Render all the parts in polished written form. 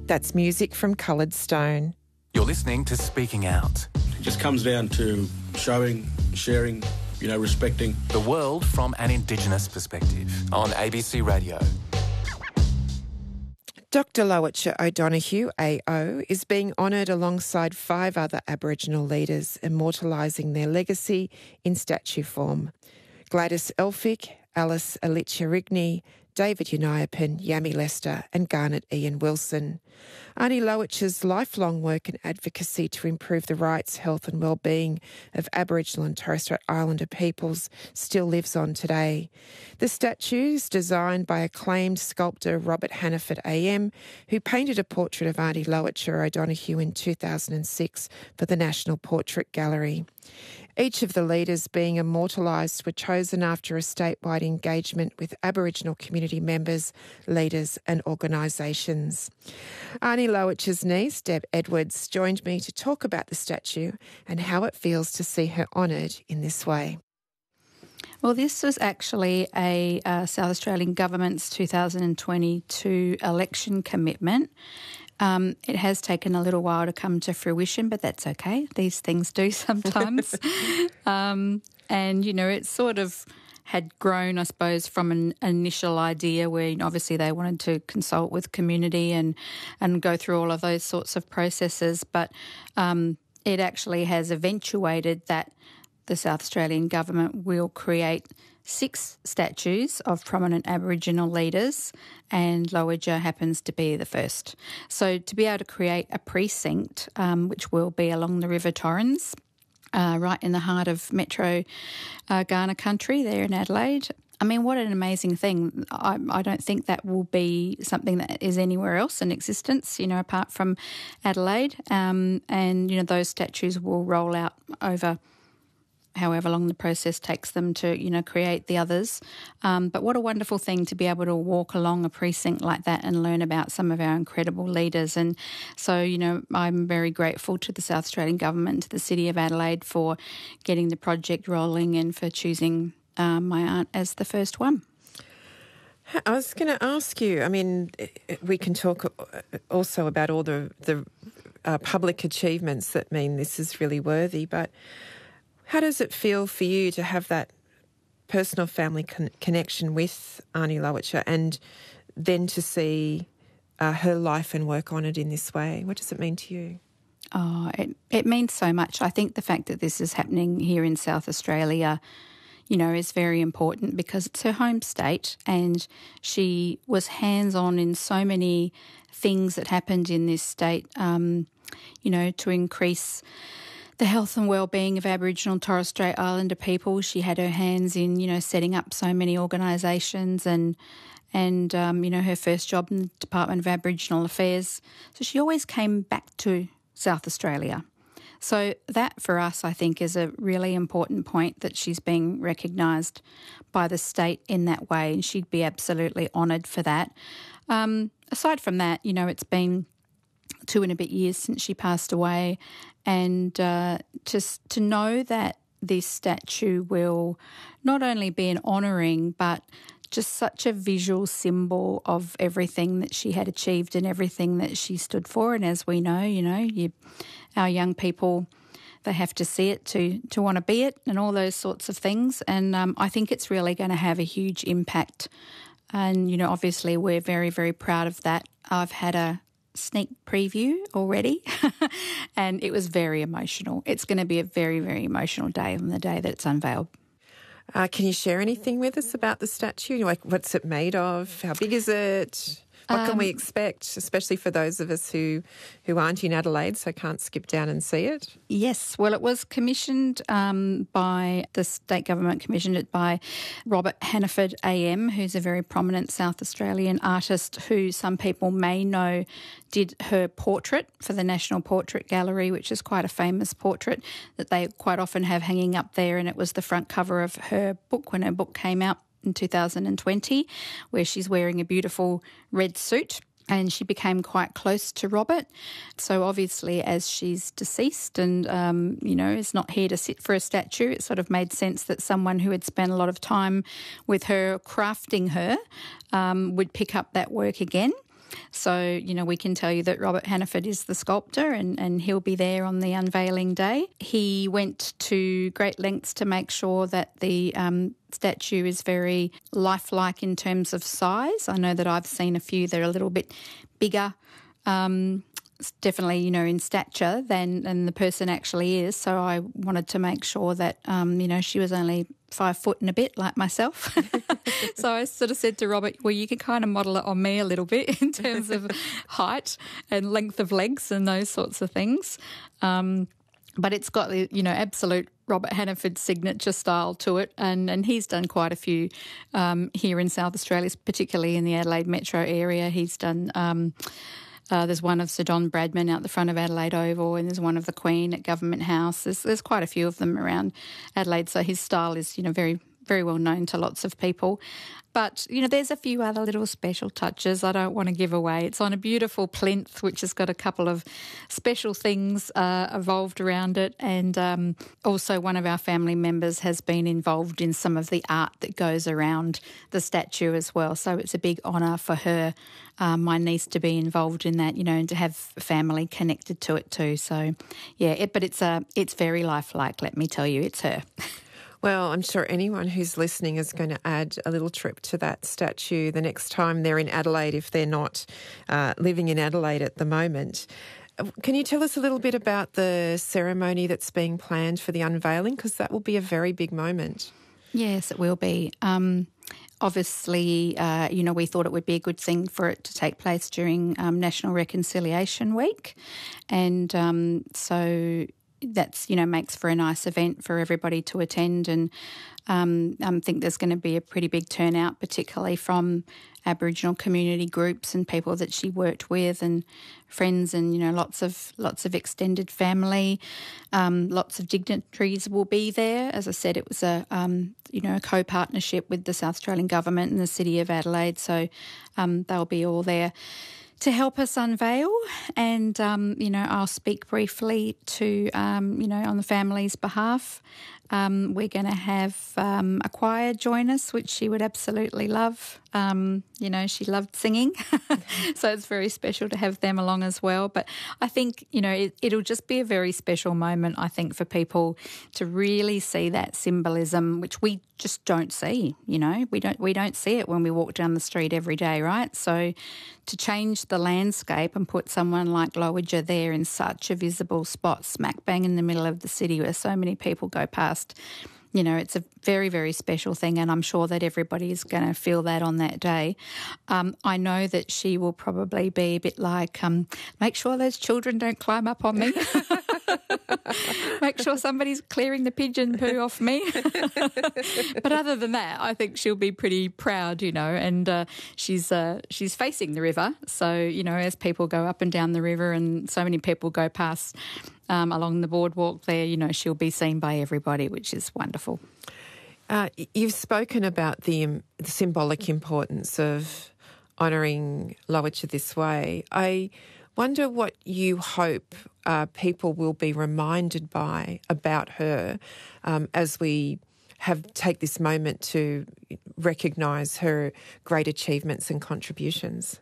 That's music from Coloured Stone. You're listening to Speaking Out. It just comes down to showing, sharing, respecting. The world from an Indigenous perspective on ABC Radio. Dr Lowitja O'Donoghue, AO, is being honoured alongside 5 other Aboriginal leaders, immortalising their legacy in statue form. Gladys Elphick, Alice Alicia-Rigney, David Uniapan, Yami Lester and Garnet Ian Wilson. Arnie Lowitja's lifelong work and advocacy to improve the rights, health and well-being of Aboriginal and Torres Strait Islander peoples still lives on today. The statue is designed by acclaimed sculptor Robert Hannaford AM, who painted a portrait of Aunty Lowitja O'Donoghue in 2006 for the National Portrait Gallery. Each of the leaders being immortalised were chosen after a statewide engagement with Aboriginal community members, leaders and organisations. Arnie Lowitja's niece, Deb Edwards, joined me to talk about the statue and how it feels to see her honoured in this way. Well, this was actually a South Australian Government's 2022 election commitment. It has taken a little while to come to fruition, but that's okay. These things do sometimes. And, it sort of had grown, I suppose, from an initial idea where obviously they wanted to consult with community and go through all of those sorts of processes. But it actually has eventuated that the South Australian Government will create 6 statues of prominent Aboriginal leaders, and Lowitja happens to be the first. So to be able to create a precinct, which will be along the River Torrens, right in the heart of Metro Kaurna country there in Adelaide. I mean, what an amazing thing. I don't think that will be something that is anywhere else in existence, apart from Adelaide. And those statues will roll out over however long the process takes them to, create the others. But what a wonderful thing to be able to walk along a precinct like that and learn about some of our incredible leaders. And so, I'm very grateful to the South Australian Government, to the City of Adelaide for getting the project rolling and for choosing my aunt as the first one. I was going to ask you, we can talk also about all the public achievements that mean this is really worthy, but how does it feel for you to have that personal family connection with Arnie Lowitja and then to see her life and work honoured in this way? What does it mean to you? Oh, it means so much. I think the fact that this is happening here in South Australia, is very important because it's her home state and she was hands-on in so many things that happened in this state, to increase the health and well-being of Aboriginal and Torres Strait Islander people. She had her hands in, setting up so many organisations and her first job in the Department of Aboriginal Affairs. So she always came back to South Australia. So that for us, I think, is a really important point that she's being recognised by the state in that way, and she'd be absolutely honoured for that. Aside from that, it's been 2 and a bit years since she passed away, and just to know that this statue will not only be an honouring but just such a visual symbol of everything that she had achieved and everything that she stood for. And as we know, our young people, they have to see it to want to be it and all those sorts of things. And I think it's really going to have a huge impact. And, obviously we're very, very proud of that. I've had a sneak preview already and it was very emotional. It's going to be a very, very emotional day on the day that it's unveiled. Can you share anything with us about the statue? Like, what's it made of? How big is it? What can we expect, especially for those of us who aren't in Adelaide, so can't skip down and see it? Yes, well, it was commissioned by the state government, commissioned it by Robert Hannaford AM, who's a very prominent South Australian artist who some people may know did her portrait for the National Portrait Gallery, which is quite a famous portrait that they quite often have hanging up there, and it was the front cover of her book when her book came out in 2020, where she's wearing a beautiful red suit, and she became quite close to Robert. So obviously as she's deceased and, is not here to sit for a statue, it sort of made sense that someone who had spent a lot of time with her crafting her would pick up that work again. So, we can tell you that Robert Hannaford is the sculptor and he'll be there on the unveiling day. He went to great lengths to make sure that the statue is very lifelike in terms of size. I know that I've seen a few that are a little bit bigger, definitely, in stature than the person actually is. So I wanted to make sure that, she was only 5 foot and a bit like myself. So I sort of said to Robert, well, you can kind of model it on me a little bit in terms of height and length of legs and those sorts of things. But it's got the, absolute Robert Hannaford signature style to it. And he's done quite a few here in South Australia, particularly in the Adelaide metro area. He's done... there's one of Sir Don Bradman out the front of Adelaide Oval, and there's one of the Queen at Government House. There's quite a few of them around Adelaide, so his style is, very, very well known to lots of people. But, there's a few other little special touches I don't want to give away. It's on a beautiful plinth, which has got a couple of special things evolved around it. And also one of our family members has been involved in some of the art that goes around the statue as well. So it's a big honour for her, my niece, to be involved in that, and to have family connected to it too. So, yeah, but it's very lifelike, let me tell you. It's her. Well, I'm sure anyone who's listening is going to add a little trip to that statue the next time they're in Adelaide, if they're not living in Adelaide at the moment. Can you tell us a little bit about the ceremony that's being planned for the unveiling? Because that will be a very big moment. Yes, it will be. Obviously, we thought it would be a good thing for it to take place during National Reconciliation Week. And so... that's, makes for a nice event for everybody to attend, and I think there's going to be a pretty big turnout, particularly from Aboriginal community groups and people that she worked with and friends, and, lots of extended family. Lots of dignitaries will be there. As I said, it was a co-partnership with the South Australian Government and the City of Adelaide, so they'll be all there to help us unveil. And, I'll speak briefly to, on the family's behalf. We're going to have a choir join us, which she would absolutely love. She loved singing, so it's very special to have them along as well. But I think, it'll just be a very special moment, I think, for people to really see that symbolism, which we just don't see, We don't see it when we walk down the street every day, right? So to change the landscape and put someone like Lowitja there in such a visible spot, smack bang in the middle of the city where so many people go past, it's a very, very special thing, and I'm sure that everybody is going to feel that on that day. I know that she will probably be a bit like, make sure those children don't climb up on me. Make sure somebody's clearing the pigeon poo off me. But other than that, I think she'll be pretty proud, and she's facing the river. So, as people go up and down the river and so many people go past along the boardwalk there, she'll be seen by everybody, which is wonderful. You've spoken about the symbolic importance of honouring Lowitja this way. I wonder what you hope people will be reminded by about her as we take this moment to recognise her great achievements and contributions.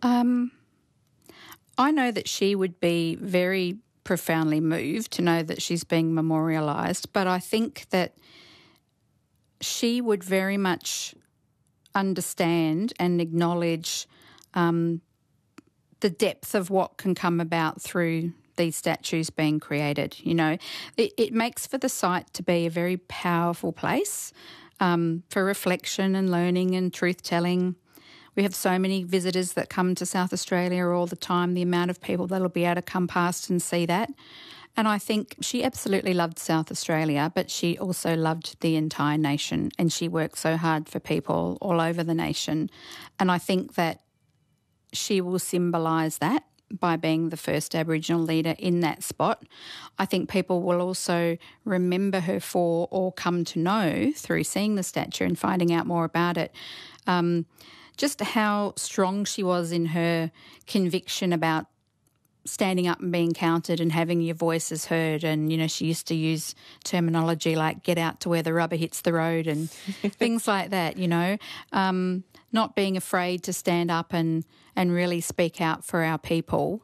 I know that she would be very profoundly moved to know that she's being memorialised, but I think that she would very much understand and acknowledge the depth of what can come about through these statues being created. It makes for the site to be a very powerful place for reflection and learning and truth-telling. We have so many visitors that come to South Australia all the time, the amount of people that'll be able to come past and see that. And I think she absolutely loved South Australia, but she also loved the entire nation, and she worked so hard for people all over the nation. And I think that she will symbolise that by being the first Aboriginal leader in that spot. I think people will also remember her for, or come to know through seeing the statue and finding out more about it, just how strong she was in her conviction about standing up and being counted and having your voices heard. And, you know, she used to use terminology like get out to where the rubber hits the road and things like that, you know. Not being afraid to stand up and really speak out for our people.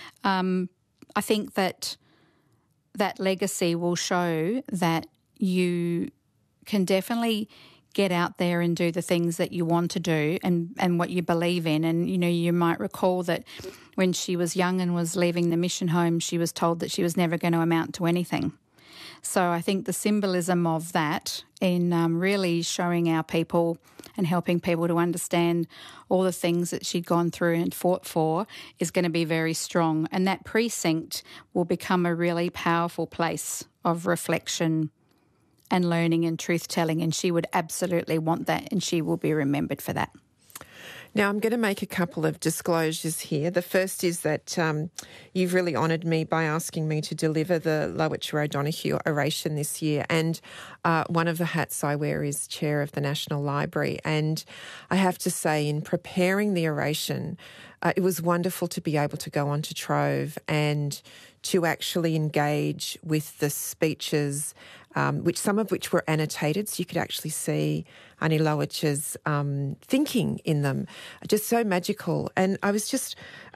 I think that legacy will show that you can definitely get out there and do the things that you want to do and what you believe in. And, you know, you might recall that when she was young and was leaving the mission home, she was told that she was never going to amount to anything. So I think the symbolism of that in really showing our people and helping people to understand all the things that she'd gone through and fought for is going to be very strong. And that precinct will become a really powerful place of reflection and learning and truth-telling, and she would absolutely want that, and she will be remembered for that. Now, I'm going to make a couple of disclosures here. The first is that you've really honoured me by asking me to deliver the Lowitja O'Donoghue oration this year, and one of the hats I wear is Chair of the National Library. And I have to say, in preparing the oration, it was wonderful to be able to go onto Trove and to actually engage with the speeches, some of which were annotated, so you could actually see Ani Lowitja's thinking in them. Just so magical. And I was just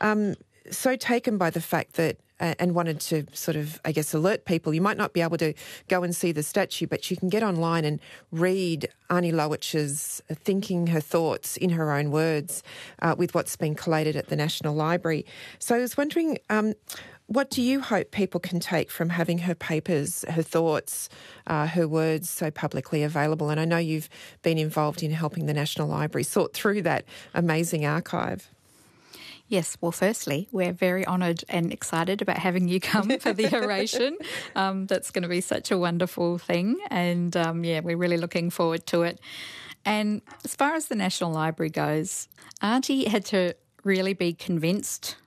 so taken by the fact that, and wanted to sort of, I guess, alert people, you might not be able to go and see the statue, but you can get online and read Ani Lowitja's thinking, her thoughts in her own words with what's been collated at the National Library. So I was wondering, what do you hope people can take from having her papers, her thoughts, her words so publicly available? And I know you've been involved in helping the National Library sort through that amazing archive. Yes, well, firstly, we're very honoured and excited about having you come for the oration. That's going to be such a wonderful thing. And, we're really looking forward to it. And as far as the National Library goes, Auntie had to really be convinced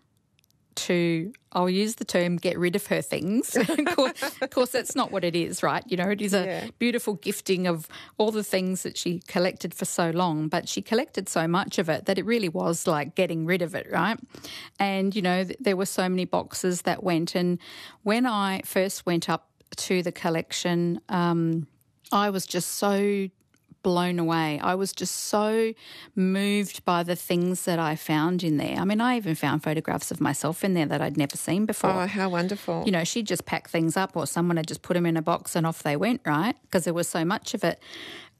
to, I'll use the term, get rid of her things. Of course, that's not what it is, right? You know, it is a beautiful gifting of all the things that she collected for so long, but she collected so much of it that it really was like getting rid of it, right? And, you know, there were so many boxes that went. And when I first went up to the collection, I was just so blown away. I was just so moved by the things that I found in there. I mean, I even found photographs of myself in there that I'd never seen before. Oh, how wonderful. You know, she'd just pack things up or someone had just put them in a box and off they went, right? Because there was so much of it.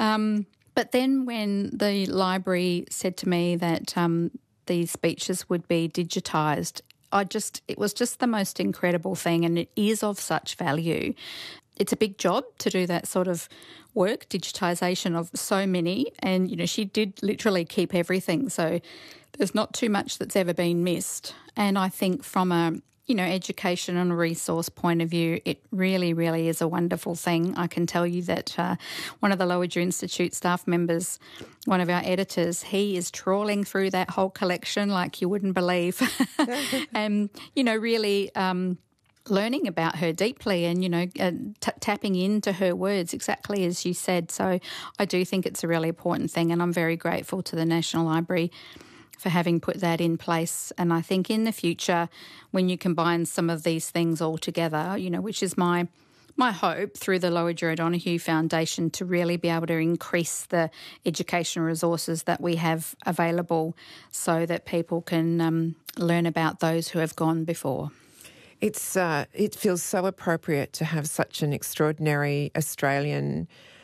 But then when the library said to me that these speeches would be digitised, it was just the most incredible thing, and it is of such value. It's a big job to do that sort of work, digitisation of so many, and, you know, she did literally keep everything, so there's not too much that's ever been missed. And I think from a, you know, education and resource point of view, it really, really is a wonderful thing. I can tell you that one of the Lowitja Institute staff members, one of our editors, he is trawling through that whole collection like you wouldn't believe. And, you know, really learning about her deeply and, you know, tapping into her words exactly as you said. So I do think it's a really important thing, and I'm very grateful to the National Library for having put that in place. And I think in the future, when you combine some of these things all together, you know, which is my hope through the Lowitja O'Donoghue Foundation, to really be able to increase the education resources that we have available so that people can learn about those who have gone before. It feels so appropriate to have such an extraordinary Australian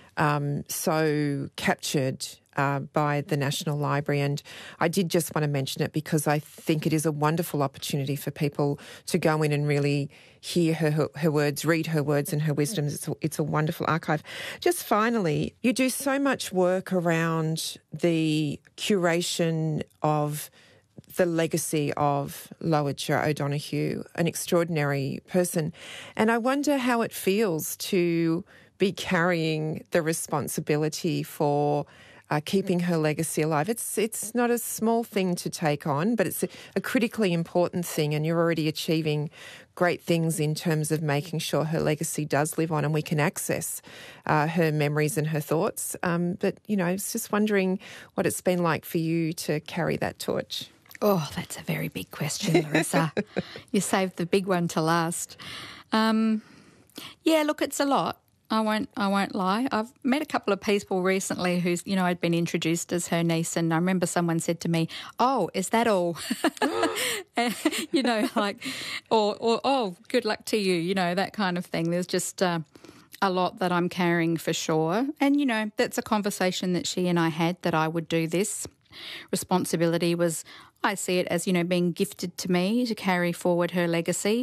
so captured by the National Library. And I did just want to mention it because I think it is a wonderful opportunity for people to go in and really hear her words, read her words and her wisdoms. It's a wonderful archive. Just finally, you do so much work around the curation of the legacy of Lowitja O'Donoghue, an extraordinary person. And I wonder how it feels to be carrying the responsibility for keeping her legacy alive. It's not a small thing to take on, but it's a critically important thing, and you're already achieving great things in terms of making sure her legacy does live on and we can access her memories and her thoughts. But, you know, I was just wondering what it's been like for you to carry that torch. Oh, that's a very big question, Larissa. You saved the big one to last. Yeah, look, it's a lot. I won't lie. I've met a couple of people recently who's, I'd been introduced as her niece, and I remember someone said to me, "Oh, is that all?" And, or "Oh, good luck to you," that kind of thing. There's just a lot that I'm carrying for sure. And, that's a conversation that she and I had, that I would do this. Responsibility was, I see it as, being gifted to me to carry forward her legacy.